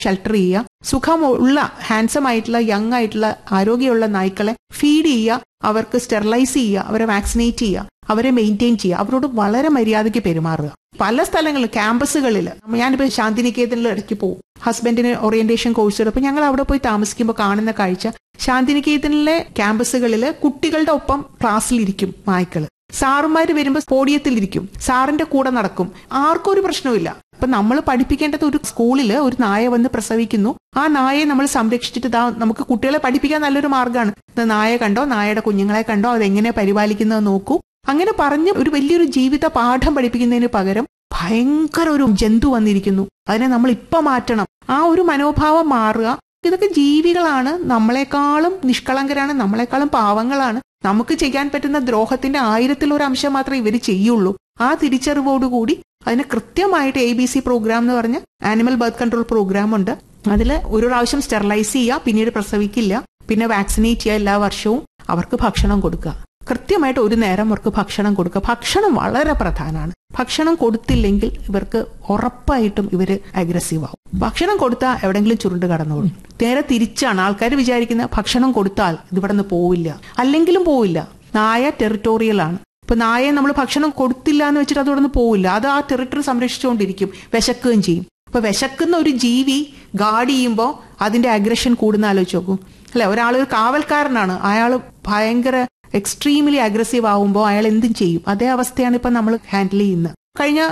Shelter ചെയ്യുക, സുഖമുള്ള handsome ആയിട്ടുള്ള യങ് ആയിട്ടുള്ള ആരോഗ്യമുള്ള നായ്ക്കളെ ഫീഡ് ചെയ്യുക, അവർക്ക് സ്റ്റെറിലൈസ് ചെയ്യുക, അവരെ വാക്സിനേറ്റ് ചെയ്യുക, അവരെ മെയിൻറ്റെയിൻ ചെയ്യുക, അവരോട് വളരെ മര്യാദയ്ക്ക് പെരുമാറുക. പല സ്ഥലങ്ങളിൽ ക്യാമ്പസുകളിൽ ഞാനിപ്പോൾ ശാന്തിനികേതനിൽ ഇടയ്ക്ക് പോകും, ഹസ്ബൻഡിന് ഓറിയന്റേഷൻ കോഴ്സ്. അപ്പൊ ഞങ്ങൾ അവിടെ പോയി താമസിക്കുമ്പോൾ കാണുന്ന കാഴ്ച, ശാന്തിനികേതനിലെ ക്യാമ്പസുകളിൽ കുട്ടികളുടെ ഒപ്പം ക്ലാസ്സിലിരിക്കും നായ്ക്കള്. സാറുമാര് വരുമ്പോൾ പോഡിയത്തിലിരിക്കും, സാറിന്റെ കൂടെ നടക്കും, ആർക്കും ഒരു പ്രശ്നവുമില്ല. അപ്പൊ നമ്മൾ പഠിപ്പിക്കേണ്ടത് ഒരു സ്കൂളിൽ ഒരു നായ വന്ന് പ്രസവിക്കുന്നു, ആ നായയെ നമ്മൾ സംരക്ഷിച്ചിട്ട് നമുക്ക് കുട്ടികളെ പഠിപ്പിക്കാൻ നല്ലൊരു മാർഗ്ഗമാണ്. നായ കണ്ടോ, നായയുടെ കുഞ്ഞുങ്ങളെ കണ്ടോ, അതെങ്ങനെ പരിപാലിക്കുന്നത് നോക്കൂ. അങ്ങനെ പറഞ്ഞ് ഒരു വലിയൊരു ജീവിത പാഠം പഠിപ്പിക്കുന്നതിന് പകരം ഭയങ്കര ഒരു ജന്തു വന്നിരിക്കുന്നു, അതിനെ നമ്മൾ ഇപ്പൊ മാറ്റണം, ആ ഒരു മനോഭാവം മാറുക. ഇതൊക്കെ ജീവികളാണ്, നമ്മളെക്കാളും നിഷ്കളങ്കരാണ്, നമ്മളെക്കാളും പാവങ്ങളാണ്. നമുക്ക് ചെയ്യാൻ പറ്റുന്ന ദ്രോഹത്തിന്റെ 1000-ൽ 1 അംശം മാത്രമേ ഇവർ ചെയ്യുള്ളൂ. ആ തിരിച്ചറിവോടുകൂടി അതിന് കൃത്യമായിട്ട് ABC പ്രോഗ്രാം എന്ന് പറഞ്ഞ ആനിമൽ ബർത്ത് കൺട്രോൾ പ്രോഗ്രാം ഉണ്ട്. അതിൽ ഒരു പ്രാവശ്യം സ്റ്റെറിലൈസ് ചെയ്യുക, പിന്നീട് പ്രസവിക്കില്ല, പിന്നെ വാക്സിനേറ്റ് ചെയ്യുക, എല്ലാ വർഷവും അവർക്ക് ഭക്ഷണം കൊടുക്കുക, കൃത്യമായിട്ട് ഒരു നേരം അവർക്ക് ഭക്ഷണം കൊടുക്കുക. ഭക്ഷണം വളരെ പ്രധാനമാണ്. ഭക്ഷണം കൊടുത്തില്ലെങ്കിൽ ഇവർക്ക് ഉറപ്പായിട്ടും ഇവര് അഗ്രസീവ് ആവും. ഭക്ഷണം കൊടുത്താൽ എവിടെങ്കിലും ചുരുണ്ട് കടന്നോളും. നേരെ തിരിച്ചാണ് ആൾക്കാർ വിചാരിക്കുന്നത്, ഭക്ഷണം കൊടുത്താൽ ഇതിവിടെ നിന്ന് പോവില്ല, അല്ലെങ്കിലും പോവില്ല. നായ ടെറിട്ടോറിയൽ ആണ്. ഇപ്പൊ നായയെ നമ്മൾ ഭക്ഷണം കൊടുത്തില്ല എന്ന് വെച്ചിട്ട് അതോടെ നിന്ന് പോവില്ല, അത് ആ ടെറിട്ടറി സംരക്ഷിച്ചുകൊണ്ടിരിക്കും, വിശക്കുകയും ചെയ്യും. അപ്പൊ വിശക്കുന്ന ഒരു ജീവി ഗാർഡ് ചെയ്യുമ്പോൾ അതിന്റെ അഗ്രഷൻ കൂടുന്ന ആലോചിച്ച് നോക്കും അല്ലെ. ഒരാൾ ഒരു കാവൽക്കാരനാണ്, അയാൾ ഭയങ്കര എക്സ്ട്രീംലി അഗ്രസീവ് ആവുമ്പോൾ അയാൾ എന്തും ചെയ്യും. അതേ അവസ്ഥയാണ് ഇപ്പൊ നമ്മൾ ഹാൻഡിൽ ചെയ്യുന്നത്. കഴിഞ്ഞ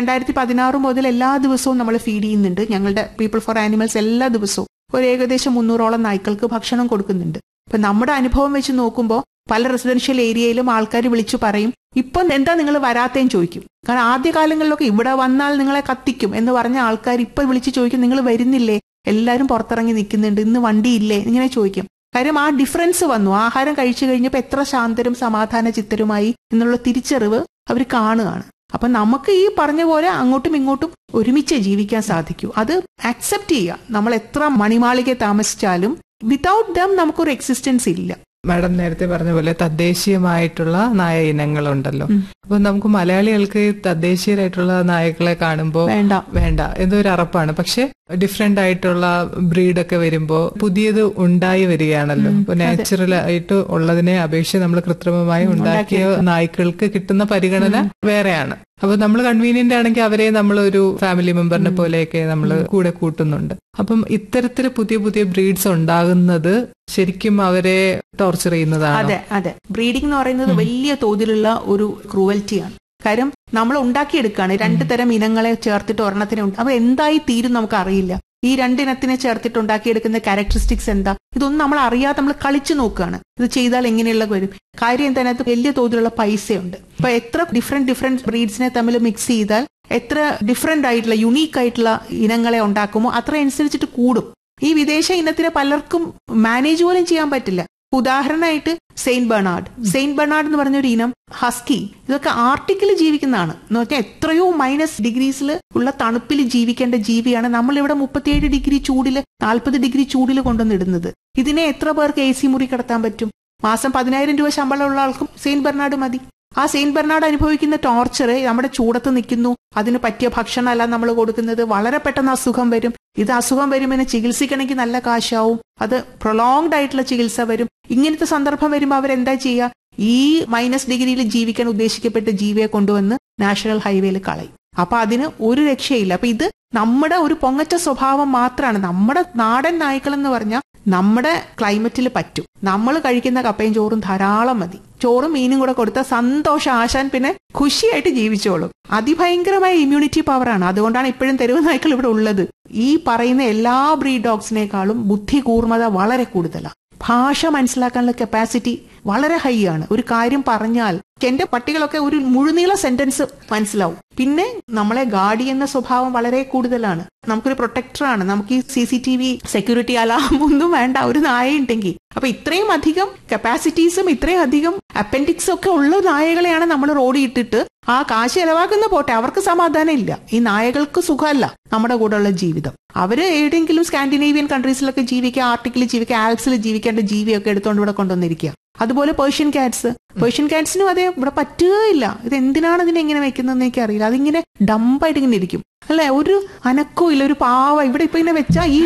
2016 മുതൽ എല്ലാ ദിവസവും നമ്മൾ ഫീഡ് ചെയ്യുന്നുണ്ട്. ഞങ്ങളുടെ പീപ്പിൾ ഫോർ ആനിമൽസ് എല്ലാ ദിവസവും ഒരു ഏകദേശം 300ഓളം നായ്ക്കൾക്ക് ഭക്ഷണം കൊടുക്കുന്നുണ്ട്. ഇപ്പൊ നമ്മുടെ അനുഭവം വെച്ച് നോക്കുമ്പോൾ പല റെസിഡൻഷ്യൽ ഏരിയയിലും ആൾക്കാർ വിളിച്ചു പറയും, ഇപ്പൊ എന്താ നിങ്ങൾ വരാത്തേന്ന് ചോദിക്കും. കാരണം ആദ്യകാലങ്ങളിലൊക്കെ ഇവിടെ വന്നാൽ നിങ്ങളെ കത്തിക്കും എന്ന് പറഞ്ഞ ആൾക്കാർ ഇപ്പൊ വിളിച്ച് ചോദിക്കും, നിങ്ങൾ വരുന്നില്ലേ, എല്ലാവരും പുറത്തിറങ്ങി നിൽക്കുന്നുണ്ട്, ഇന്ന് വണ്ടിയില്ലേ, ഇങ്ങനെ ചോദിക്കും. കാര്യം ആ ഡിഫറൻസ് വന്നു. ആഹാരം കഴിച്ചു കഴിഞ്ഞപ്പോൾ എത്ര ശാന്തരും സമാധാന ചിത്തരുമായി എന്നുള്ള തിരിച്ചറിവ് അവർ കാണുകയാണ്. അപ്പൊ നമുക്ക് ഈ പറഞ്ഞ പോലെ അങ്ങോട്ടും ഇങ്ങോട്ടും ഒരുമിച്ച് ജീവിക്കാൻ സാധിക്കൂ. അത് അക്സെപ്റ്റ് ചെയ്യുക. നമ്മൾ എത്ര മണിമാളിക താമസിച്ചാലും വിതൗട്ട് ദം നമുക്കൊരു എക്സിസ്റ്റൻസ് ഇല്ല. മാഡം നേരത്തെ പറഞ്ഞ പോലെ തദ്ദേശീയമായിട്ടുള്ള നായ ഇനങ്ങളുണ്ടല്ലോ. അപ്പൊ നമുക്ക് മലയാളികൾക്ക് തദ്ദേശീയരായിട്ടുള്ള നായകളെ കാണുമ്പോൾ വേണ്ട എന്തൊരു അറപ്പാണ്. പക്ഷെ ഡിഫറെന്റ് ആയിട്ടുള്ള ബ്രീഡൊക്കെ വരുമ്പോ പുതിയത് ഉണ്ടായി വരികയാണല്ലോ. അപ്പൊ നാച്ചുറൽ ആയിട്ട് ഉള്ളതിനെ അപേക്ഷിച്ച് നമ്മൾ കൃത്രിമമായി ഉണ്ടാക്കിയ നായ്ക്കൾക്ക് കിട്ടുന്ന പരിഗണന വേറെയാണ്. അപ്പൊ നമ്മൾ കൺവീനിയന്റ് ആണെങ്കിൽ അവരെ നമ്മൾ ഒരു ഫാമിലി മെമ്പറിനെ പോലെയൊക്കെ നമ്മൾ കൂടെ കൂട്ടുന്നുണ്ട്. അപ്പം ഇത്തരത്തിൽ പുതിയ പുതിയ ബ്രീഡ്സ് ഉണ്ടാകുന്നത് ശരിക്കും അവരെ ടോർച്ചർ ചെയ്യുന്നതാണ്. അതെ അതെ, ബ്രീഡിംഗ് എന്ന് പറയുന്നത് വലിയ തോതിലുള്ള ഒരു ക്രൂവൽറ്റിയാണ്. കാര്യം നമ്മൾ ഉണ്ടാക്കിയെടുക്കുകയാണ് 2 തരം ഇനങ്ങളെ ചേർത്തിട്ട് ഒരെണ്ണത്തിനെ അപ്പൊ എന്തായി തീരും നമുക്ക് അറിയില്ല. ഈ 2 ഇനത്തിനെ ചേർത്തിട്ട് ഉണ്ടാക്കിയെടുക്കുന്ന ക്യാരക്ടറിസ്റ്റിക്സ് എന്താ, ഇതൊന്നും നമ്മൾ അറിയാതെ നമ്മൾ കളിച്ചു നോക്കുകയാണ്. ഇത് ചെയ്താൽ എങ്ങനെയുള്ള വരും. കാര്യം എന്താ, വലിയ തോതിലുള്ള പൈസയുണ്ട്. അപ്പൊ എത്ര ഡിഫറെന്റ് ബ്രീഡ്സിനെ തമ്മിൽ മിക്സ് ചെയ്താൽ എത്ര ഡിഫറെന്റ് ആയിട്ടുള്ള യുണീക്ക് ആയിട്ടുള്ള ഇനങ്ങളെ ഉണ്ടാക്കുമോ അത്ര അനുസരിച്ചിട്ട് കൂടും. ഈ വിദേശ ഇനത്തിനെ പലർക്കും മാനേജ് പോലും ചെയ്യാൻ പറ്റില്ല. ഉദാഹരണമായിട്ട് സെയിന്റ് ബെർണാർഡ് എന്ന് പറഞ്ഞൊരു ഇനം ഹസ്കി, ഇതൊക്കെ ആർട്ടിക്കിൽ ജീവിക്കുന്നതാണ്. എന്ന് പറഞ്ഞാൽ എത്രയോ -ഡിഗ്രീസിൽ ഉള്ള തണുപ്പിൽ ജീവിക്കേണ്ട ജീവിയാണ് നമ്മളിവിടെ 37 ഡിഗ്രി ചൂടില് 40 ഡിഗ്രി ചൂടിൽ കൊണ്ടുവന്നിടുന്നത്. ഇതിനെ എത്ര പേർക്ക് AC മുറി കിടത്താൻ പറ്റും? മാസം 10,000 രൂപ ശമ്പളമുള്ള ആൾക്കും സെയിന്റ് ബെർണാർഡ് മതി. ആ സെയിന്റ് ബെർണാർഡ് അനുഭവിക്കുന്ന ടോർച്ചർ, നമ്മുടെ ചൂടത്ത് നിൽക്കുന്നു, അതിന് പറ്റിയ ഭക്ഷണമല്ല നമ്മൾ കൊടുക്കുന്നത്, വളരെ പെട്ടെന്ന് അസുഖം വരും. ഇത് അസുഖം വരുമ്പോൾ ചികിത്സിക്കണമെങ്കിൽ നല്ല കാശാവും, അത് പ്രൊലോങ്ഡ് ആയിട്ടുള്ള ചികിത്സ വരും. ഇങ്ങനത്തെ സന്ദർഭം വരുമ്പോൾ അവരെന്താ ചെയ്യുക, ഈ -ഡിഗ്രിയിൽ ജീവിക്കാൻ ഉദ്ദേശിക്കപ്പെട്ട ജീവിയെ കൊണ്ടുവന്ന് നാഷണൽ ഹൈവേയിൽ കളയും. അപ്പൊ അതിന് ഒരു രക്ഷയില്ല. അപ്പൊ ഇത് നമ്മുടെ ഒരു പൊങ്ങച്ച സ്വഭാവം മാത്രമാണ്. നമ്മുടെ നാടൻ നായ്ക്കൾ എന്ന് പറഞ്ഞാൽ നമ്മുടെ ക്ലൈമറ്റിൽ പറ്റും. നമ്മൾ കഴിക്കുന്ന കപ്പയും ചോറും ധാരാളം മതി. ചോറും മീനും കൂടെ കൊടുത്താൽ സന്തോഷം, ആശാൻ പിന്നെ ഖുഷിയായിട്ട് ജീവിച്ചോളും. അതിഭയങ്കരമായ ഇമ്മ്യൂണിറ്റി പവറാണ്. അതുകൊണ്ടാണ് ഇപ്പോഴും തെരുവ് നായ്ക്കൾ ഇവിടെ ഉള്ളത്. ഈ പറയുന്ന എല്ലാ ബ്രീഡ് ഡോഗ്സിനേക്കാളും ബുദ്ധി കൂർമ്മത വളരെ കൂടുതലാണ്. ഭാഷ മനസ്സിലാക്കാനുള്ള കപ്പാസിറ്റി വളരെ ഹൈ ആണ്. ഒരു കാര്യം പറഞ്ഞാൽ എന്റെ പട്ടികളൊക്കെ ഒരു മുഴുനീള സെന്റൻസ് മനസ്സിലാവും. പിന്നെ നമ്മളെ ഗാർഡ് ചെയ്യുന്ന സ്വഭാവം വളരെ കൂടുതലാണ്. നമുക്കൊരു പ്രൊട്ടക്ടറാണ്. നമുക്ക് ഈ CCTV സെക്യൂരിറ്റി അലാം ഒന്നും വേണ്ട, ഒരു നായ ഉണ്ടെങ്കിൽ. അപ്പൊ ഇത്രയും അധികം കപ്പാസിറ്റീസും ഇത്രയും അധികം അപ്പൻഡിക്സും ഒക്കെ ഉള്ള നായകളെയാണ് നമ്മൾ റോഡിൽ ഇട്ടിട്ട് ആ കാശ് ചെലവാക്കുന്ന പോട്ടെ, അവർക്ക് സമാധാനം ഇല്ല. ഈ നായകൾക്ക് സുഖമല്ല നമ്മുടെ കൂടെയുള്ള ജീവിതം. അവര് ഏതെങ്കിലും സ്കാൻഡിനേവിയൻ കൺട്രീസിലൊക്കെ ജീവിക്കുക, ആർട്ടിക്കിൽ ജീവിക്കുക, ആൽപ്സിൽ ജീവിക്കേണ്ട ജീവിയൊക്കെ എടുത്തുകൊണ്ട് ഇവിടെ കൊണ്ടുവന്നിരിക്കുക. അതുപോലെ പേർഷ്യൻ കാറ്റ്സിനും അതേ ഇവിടെ പറ്റുകയില്ല. ഇത് എന്തിനാണ് ഇതിനെ ഇങ്ങനെ വെക്കുന്നതെന്ന് എനിക്ക് അറിയില്ല. അതിങ്ങനെ ഡമ്പായിട്ട് ഇങ്ങനെ ഇരിക്കും അല്ലെ, ഒരു അനക്കവും ഇല്ല, ഒരു പാവ ഇവിടെ ഇപ്പൊ ഇങ്ങനെ വെച്ചാൽ ഈ